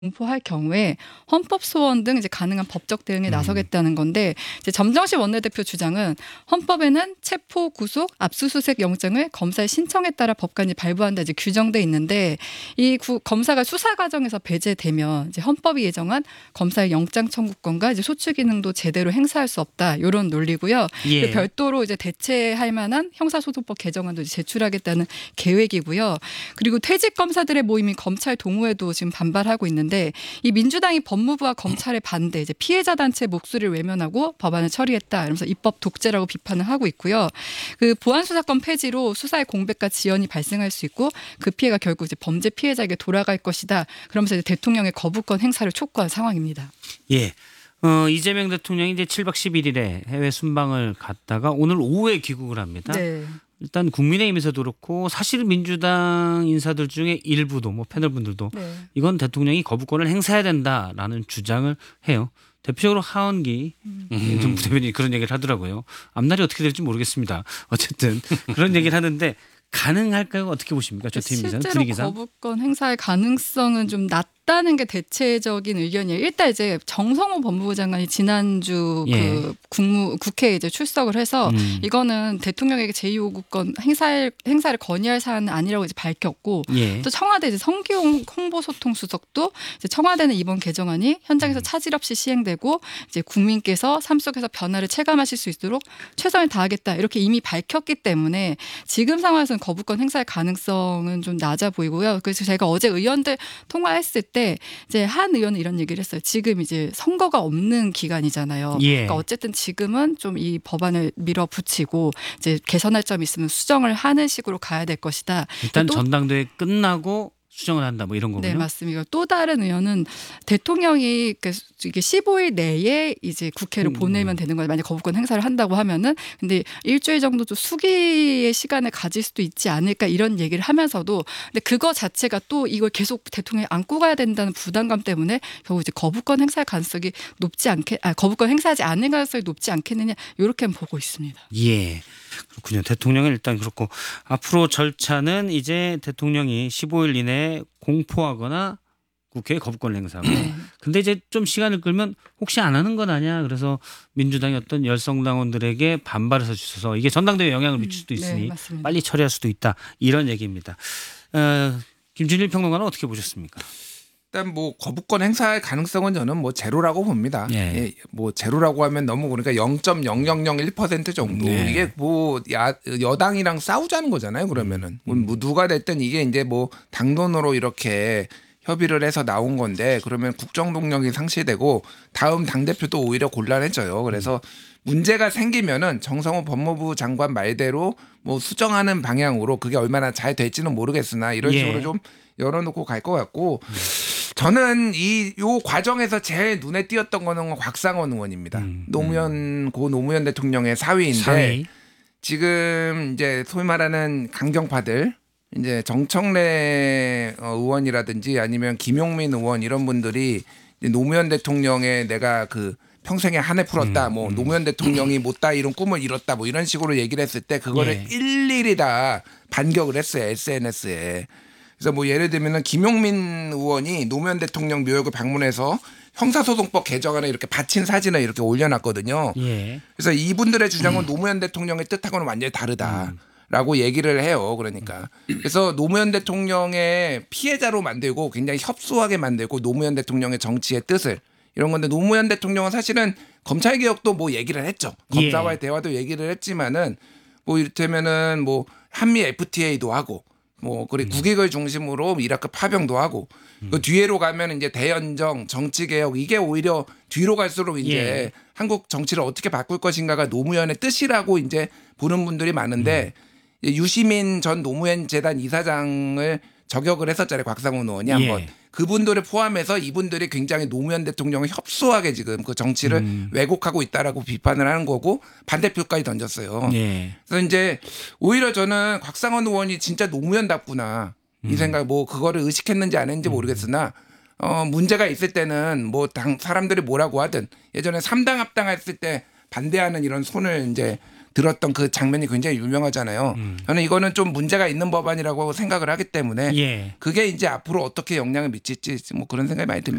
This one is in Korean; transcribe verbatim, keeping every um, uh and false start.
공포할 경우에 헌법 소원 등 이제 가능한 법적 대응에 음. 나서겠다는 건데 이제 점정식 원내대표 주장은 헌법에는 체포, 구속, 압수수색 영장을 검사의 신청에 따라 법관이 발부한다 이제 규정돼 있는데 이 구, 검사가 수사 과정에서 배제되면 이제 헌법이 예정한 검사의 영장 청구권과 이제 소추 기능도 제대로 행사할 수 없다 이런 논리고요. 예. 별도로 이제 대체할 만한 형사소송법 개정안도 이제 제출하겠다는 계획이고요. 그리고 퇴직 검사들의 모임인 검찰 동호회도 지금 반발하고 있는데. 이 민주당이 법무부와 검찰의 반대, 이제 피해자 단체 목소리를 외면하고 법안을 처리했다. 이러면서 입법 독재라고 비판을 하고 있고요. 그 보안 수사권 폐지로 수사의 공백과 지연이 발생할 수 있고 그 피해가 결국 이제 범죄 피해자에게 돌아갈 것이다. 그러면서 이제 대통령의 거부권 행사를 촉구한 상황입니다. 예. 어, 이재명 대통령이 이제 칠박 십일 일에 해외 순방을 갔다가 오늘 오후에 귀국을 합니다. 네. 일단 국민의힘에서도 그렇고 사실 민주당 인사들 중에 일부도 뭐 패널분들도 네. 이건 대통령이 거부권을 행사해야 된다라는 주장을 해요. 대표적으로 하원기 음. 전 부대변인이 그런 얘기를 하더라고요. 앞날이 어떻게 될지 모르겠습니다. 어쨌든 그런 얘기를 하는데 가능할까요? 어떻게 보십니까? 조태임 기자는 실제로 분위기상. 거부권 행사의 가능성은 좀 낮다는 게 대체적인 의견이에요. 일단 이제 정성호 법무부 장관이 지난주 예. 그 국무 국회에 이제 출석을 해서 음. 이거는 대통령에게 제이 요구권 행사를 행사를 건의할 사안은 아니라고 이제 밝혔고 예. 또 청와대 이제 성기용 홍보소통수석도 이제 청와대는 이번 개정안이 현장에서 차질 없이 시행되고 이제 국민께서 삶 속에서 변화를 체감하실 수 있도록 최선을 다하겠다 이렇게 이미 밝혔기 때문에 지금 상황에서는 거부권 행사의 가능성은 좀 낮아 보이고요. 그래서 제가 어제 의원들 통화했을 때 이제 한 의원은 이런 얘기를 했어요. 지금 이제 선거가 없는 기간이잖아요. 예. 그러니까 어쨌든 지금은 좀 이 법안을 밀어붙이고 이제 개선할 점이 있으면 수정을 하는 식으로 가야 될 것이다. 일단 또 전당대회 끝나고 수정을 한다 뭐 이런 거군요. 네, 맞습니다. 또 다른 의원은 대통령이 이게 십오 일 내에 이제 국회를 음. 보내면 되는 거예요. 만약 거부권 행사를 한다고 하면은 근데 일주일 정도 좀 수기의 시간을 가질 수도 있지 않을까 이런 얘기를 하면서도 근데 그거 자체가 또 이걸 계속 대통령이 안고 가야 된다는 부담감 때문에 결국 이제 거부권 행사할 가능성이 높지 않게 아 거부권 행사하지 않을 가능성이 높지 않겠느냐 이렇게는 보고 있습니다. 예. 그렇군요. 대통령은 일단 그렇고 앞으로 절차는 이제 대통령이 십오 일 이내에 공포하거나 국회에 거부권 행사하고. 네. 근데 이제 좀 시간을 끌면 혹시 안 하는 건 아니야. 그래서 민주당의 어떤 열성당원들에게 반발해서 주셔서 이게 전당대회에 영향을 미칠 수도 있으니 네, 빨리 처리할 수도 있다. 이런 얘기입니다. 어, 김준일 평론가는 어떻게 보셨습니까? 일단 뭐 거부권 행사할 가능성은 저는 뭐 제로라고 봅니다. 예. 예, 뭐 제로라고 하면 너무 그러니까 영 점 영영영일 퍼센트 정도. 네. 이게 뭐 야, 여당이랑 싸우자는 거잖아요. 그러면은 음. 뭐 누가 됐든 이게 이제 뭐 당론으로 이렇게 협의를 해서 나온 건데 그러면 국정 동력이 상실되고 다음 당 대표도 오히려 곤란해져요. 그래서 문제가 생기면은 정성호 법무부 장관 말대로 뭐 수정하는 방향으로 그게 얼마나 잘 될지는 모르겠으나 이런 예. 식으로 좀 열어놓고 갈 것 같고. 저는 이 요 과정에서 제일 눈에 띄었던 거는 곽상원 의원입니다. 음, 노무현 고 노무현 대통령의 사위인데 사위. 지금 이제 소위 말하는 강경파들 이제 정청래 어, 의원이라든지 아니면 김용민 의원 이런 분들이 이제 노무현 대통령의 내가 그 평생에 한해 풀었다, 음, 뭐 음. 노무현 대통령이 못다 이룬 꿈을 이뤘다, 뭐 이런 식으로 얘기를 했을 때 그거를 예. 일일이 다 반격을 했어요 에스엔에스에. 그래서 뭐 예를 들면은 김용민 의원이 노무현 대통령 묘역을 방문해서 형사소송법 개정안에 이렇게 바친 사진을 이렇게 올려놨거든요. 예. 그래서 이분들의 주장은 노무현 대통령의 뜻하고는 완전히 다르다라고 얘기를 해요. 그러니까 그래서 노무현 대통령의 피해자로 만들고 굉장히 협소하게 만들고 노무현 대통령의 정치의 뜻을 이런 건데 노무현 대통령은 사실은 검찰 개혁도 뭐 얘기를 했죠. 검사와의 예. 대화도 얘기를 했지만은 뭐 이를테면은 뭐 한미 에프티에이도 하고. 뭐 그리고 음. 국익을 중심으로 이라크 파병도 하고 음. 그 뒤로 가면 이제 대연정 정치 개혁 이게 오히려 뒤로 갈수록 이제 예. 한국 정치를 어떻게 바꿀 것인가가 노무현의 뜻이라고 이제 보는 분들이 많은데 음. 유시민 전 노무현 재단 이사장을 저격을 했었잖아요. 곽상원 의원이 한번. 예. 그분들을 포함해서 이분들이 굉장히 노무현 대통령을 협소하게 지금 그 정치를 음. 왜곡하고 있다라고 비판을 하는 거고 반대표까지 던졌어요. 예. 그래서 이제 오히려 저는 곽상원 의원이 진짜 노무현답구나 이 생각 뭐 그거를 의식했는지 안 했는지 모르겠으나 어 문제가 있을 때는 뭐 당 사람들이 뭐라고 하든 예전에 삼당 합당했을 때 반대하는 이런 손을 이제 들었던 그 장면이 굉장히 유명하잖아요. 음. 저는 이거는 좀 문제가 있는 법안이라고 생각을 하기 때문에 예. 그게 이제 앞으로 어떻게 영향을 미칠지 뭐 그런 생각이 많이 듭니다.